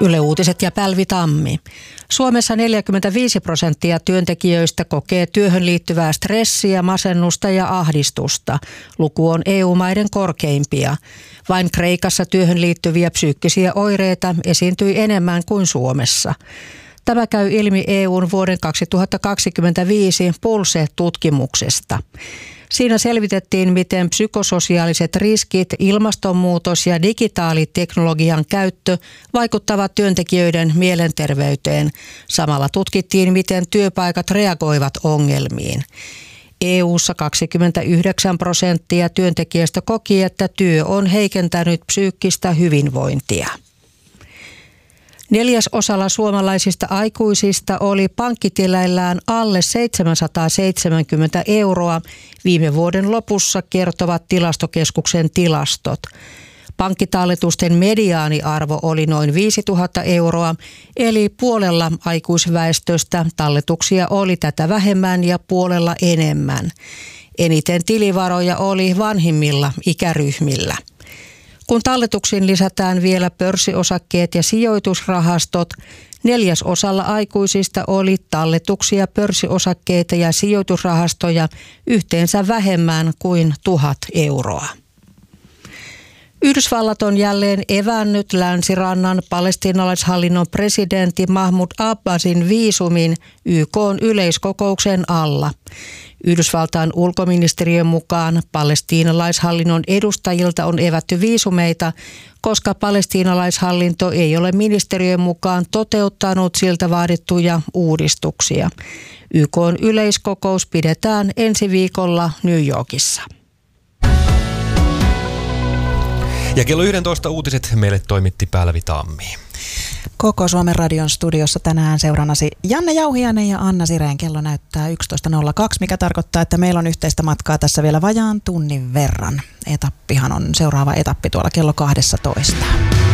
Yle Uutiset ja Pälvi Tammi. Suomessa 45% työntekijöistä kokee työhön liittyvää stressiä, masennusta ja ahdistusta. Luku on EU-maiden korkeimpia. Vain Kreikassa työhön liittyviä psyykkisiä oireita esiintyi enemmän kuin Suomessa. Tämä käy ilmi EUn vuoden 2025 Pulse-tutkimuksesta. Siinä selvitettiin, miten psykososiaaliset riskit, ilmastonmuutos ja digitaaliteknologian käyttö vaikuttavat työntekijöiden mielenterveyteen. Samalla tutkittiin, miten työpaikat reagoivat ongelmiin. EU:ssa 29% työntekijöistä koki, että työ on heikentänyt psyykkistä hyvinvointia. 4/4 suomalaisista aikuisista oli pankkitileillään alle 770 euroa viime vuoden lopussa, kertovat Tilastokeskuksen tilastot. Pankkitalletusten mediaaniarvo oli noin 5 000 euroa, eli puolella aikuisväestöstä talletuksia oli tätä vähemmän ja puolella enemmän. Eniten tilivaroja oli vanhimmilla ikäryhmillä. Kun talletuksiin lisätään vielä pörssiosakkeet ja sijoitusrahastot, 4/4 aikuisista oli talletuksia, pörssiosakkeita ja sijoitusrahastoja yhteensä vähemmän kuin 1 000 euroa. Yhdysvallat on jälleen evännyt Länsirannan palestiinalaishallinnon presidentti Mahmoud Abbasin viisumin YK:n yleiskokouksen alla. Yhdysvaltain ulkoministeriön mukaan palestiinalaishallinnon edustajilta on evätty viisumeita, koska palestiinalaishallinto ei ole ministeriön mukaan toteuttanut siltä vaadittuja uudistuksia. YK:n yleiskokous pidetään ensi viikolla New Yorkissa. Ja kello 11 uutiset meille toimitti Pälvi Tammi. Koko Suomen radion studiossa tänään seurannasi Janne Jauhiainen ja Anna Sireen. Kello näyttää 11.02, mikä tarkoittaa, että meillä on yhteistä matkaa tässä vielä vajaan tunnin verran. Etappihan on seuraava etappi tuolla kello 12.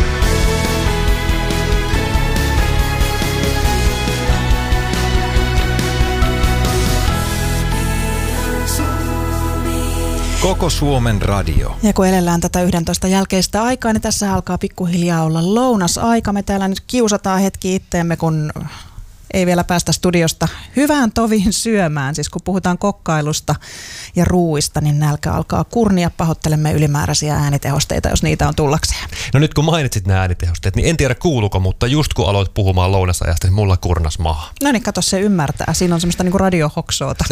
Koko Suomen radio. Ja kun elellään tätä 11 jälkeistä aikaa, niin tässä alkaa pikkuhiljaa olla lounasaika. Me täällä nyt kiusataan hetki itteemme, kun ei vielä päästä studiosta hyvään toviin syömään. Siis kun puhutaan kokkailusta ja ruuista, niin nälkä alkaa kurnia. Pahoittelemme ylimääräisiä äänitehosteita, jos niitä on tullakseen. No nyt kun mainitsit nämä äänitehosteet, niin en tiedä kuuluuko, mutta just kun aloit puhumaan lounasajasta, niin mulla kurnas maha. No niin, kato, se ymmärtää. Siinä on semmoista niinku radiohoksoota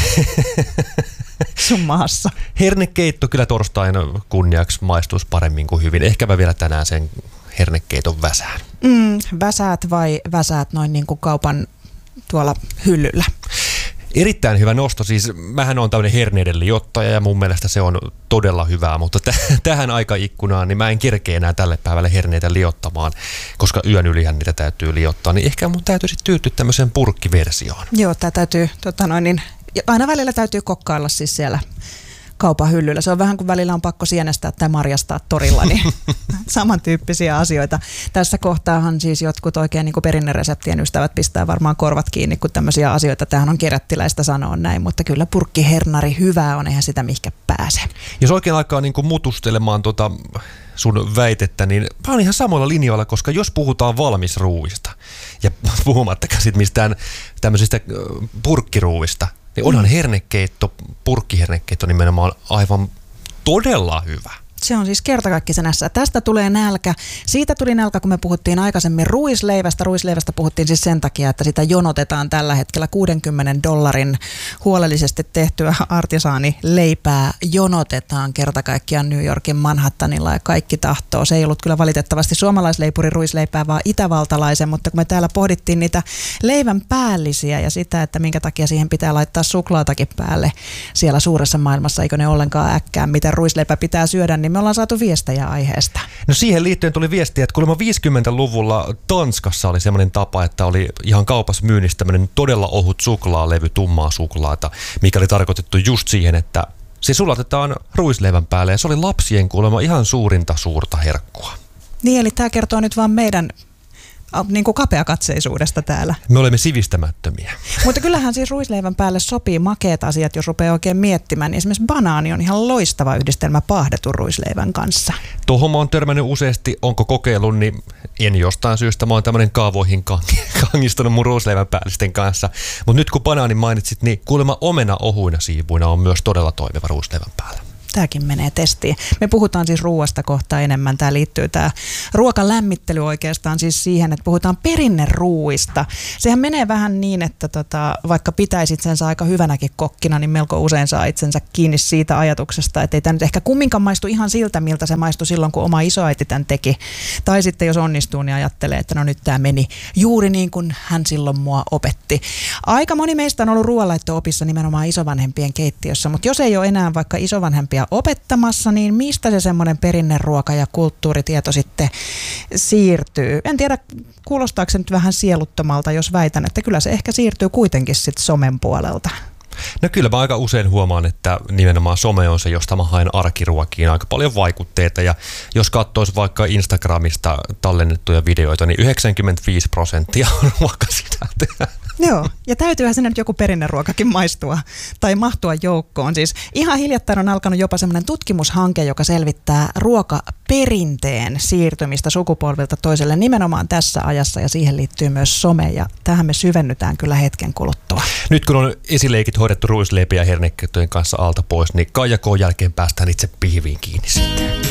sun mahassa. Hernekeitto kyllä torstain kunniaksi maistuisi paremmin kuin hyvin. Ehkä mä vielä tänään sen hernekeiton väsään. Väsäät vai väsäät noin niin kuin kaupan tuolla hyllyllä? Erittäin hyvä nosto. Siis mähän on tämmöinen herneiden liottaja ja mun mielestä se on todella hyvää, mutta tähän aikaikkunaan niin mä en kerkeä enää tälle päivälle herneitä liottamaan, koska yön ylihän niitä täytyy liottaa, niin ehkä mun täytyisi tyytyä tämmöiseen purkkiversioon. Joo, tää täytyy, aina välillä täytyy kokkailla siis siellä kaupan hyllyllä. Se on vähän kuin välillä on pakko sienestää tai marjastaa torilla, niin samantyyppisiä asioita. Tässä kohtaahan siis jotkut oikein niin kuin perinnereseptien ystävät pistää varmaan korvat kiinni, kun tämmöisiä asioita. Tämähän on kerättiläistä sanoa näin, mutta kyllä purkkihernari hyvää on, eihän sitä mihinkä pääse. Jos oikein alkaa niin kuin mutustelemaan sun väitettä, niin mä oon ihan samoilla linjoilla, koska jos puhutaan valmisruuista ja puhumattakaan sit mistään tämmöisistä purkkiruuista, niin onhan hernekeitto, purkkihernekeitto nimenomaan aivan todella hyvä. Se on siis kertakaikkisen ässä. Tästä tulee nälkä. Siitä tuli nälkä, kun me puhuttiin aikaisemmin ruisleivästä. Ruisleivästä puhuttiin siis sen takia, että sitä jonotetaan tällä hetkellä $60 huolellisesti tehtyä artisaanileipää. Jonotetaan kertakaikkiaan New Yorkin Manhattanilla ja kaikki tahtoo. Se ei ollut kyllä valitettavasti suomalaisleipuri ruisleipää, vaan itävaltalaisen, mutta kun me täällä pohdittiin niitä leivän päällisiä ja sitä, että minkä takia siihen pitää laittaa suklaatakin päälle siellä suuressa maailmassa, eikö ne ollenkaan äkkää, miten ruisleipä pitää syödä, niin me ollaan saatu viestejä aiheesta. No siihen liittyen tuli viestiä, että kuulemma 50-luvulla Tanskassa oli semmoinen tapa, että oli ihan kaupassa myynnissä tämmöinen todella ohut suklaalevy, tummaa suklaata, mikä oli tarkoitettu just siihen, että se sulatetaan ruisleivän päälle ja se oli lapsien kuulemma ihan suurta herkkua. Niin, eli tämä kertoo nyt vaan meidän niin kuin kapeakatseisuudesta täällä. Me olemme sivistämättömiä. Mutta kyllähän siis ruisleivän päälle sopii makeat asiat, jos rupeaa oikein miettimään. Niin esimerkiksi banaani on ihan loistava yhdistelmä paahdetun ruisleivän kanssa. Tuohon mä oon törmännyt useasti, onko kokeillut, niin en jostain syystä. Mä oon tämmönen kaavoihin kangistunut mun ruisleivän päällisten kanssa. Mutta nyt kun banaanin mainitsit, niin kuulemma omena ohuina siivuina on myös todella toimiva ruisleivän päällä. Tämäkin menee testiin. Me puhutaan siis ruoasta kohta enemmän. Tämä liittyy tämä ruokalämmittely oikeastaan siis siihen, että puhutaan perinneruuista. Sehän menee vähän niin, että vaikka pitäisit itsensä aika hyvänäkin kokkina, niin melko usein saa itsensä kiinni siitä ajatuksesta, että ei tämä nyt ehkä kumminkaan maistu ihan siltä, miltä se maistui silloin, kun oma isoäiti tämän teki. Tai sitten jos onnistuu, niin ajattelee, että no nyt tämä meni juuri niin kuin hän silloin mua opetti. Aika moni meistä on ollut ruoanlaitto-opissa nimenomaan isovanhempien keittiössä, mutta jos ei ole enää vaikka isovanhempia opettamassa, niin mistä se semmoinen perinneruoka ja kulttuuritieto sitten siirtyy? En tiedä, kuulostaako se nyt vähän sieluttomalta, jos väitän, että kyllä se ehkä siirtyy kuitenkin sitten somen puolelta. No kyllä mä aika usein huomaan, että nimenomaan some on se, josta mä haen arkiruokiin aika paljon vaikutteita. Ja jos katsoisi vaikka Instagramista tallennettuja videoita, niin 95% on ruokasisältöä. Joo, ja täytyyhän sinne nyt joku perinneruokakin maistua tai mahtua joukkoon. Siis ihan hiljattain on alkanut jopa semmoinen tutkimushanke, joka selvittää ruokaperinteen siirtymistä sukupolvilta toiselle nimenomaan tässä ajassa, ja siihen liittyy myös some, ja tähän me syvennytään kyllä hetken kuluttua. Nyt kun on esileikit hoidettu ruisleipiä ja hernekettojen kanssa alta pois, niin Kaija K:n jälkeen päästään itse pihviin kiinni sitten.